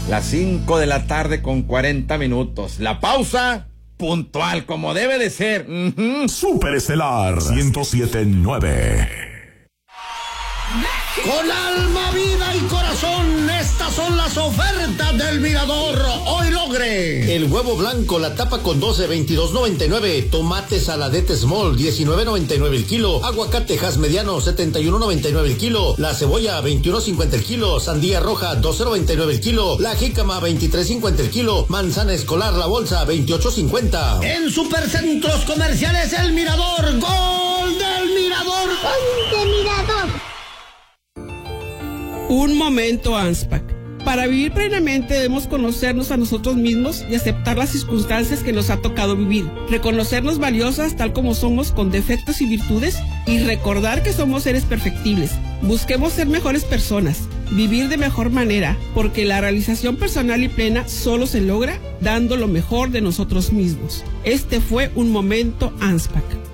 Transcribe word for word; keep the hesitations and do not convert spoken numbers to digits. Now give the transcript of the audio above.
Las cinco de la tarde con cuarenta minutos. La pausa puntual, como debe de ser. Uh-huh. Super Estelar ciento siete punto nueve. Con alma, vida y corazón, estas son las ofertas del Mirador. Hoy logre. El huevo blanco, la tapa con doce, veintidós noventa y nueve. Tomate saladete small, diecinueve noventa y nueve el kilo. Aguacate Hass mediano, setenta y uno noventa y nueve el kilo. La cebolla, veintiuno cincuenta el kilo. Sandía roja, doce noventa y nueve el kilo. La jícama, veintitrés cincuenta el kilo. Manzana escolar, la bolsa, veintiocho cincuenta. En Supercentros Comerciales El Mirador, gol del Mirador. ¡Gol del Mirador! Un momento, ANSPAC. Para vivir plenamente debemos conocernos a nosotros mismos y aceptar las circunstancias que nos ha tocado vivir, reconocernos valiosas tal como somos con defectos y virtudes y recordar que somos seres perfectibles. Busquemos ser mejores personas, vivir de mejor manera, porque la realización personal y plena solo se logra dando lo mejor de nosotros mismos. Este fue un momento, ANSPAC.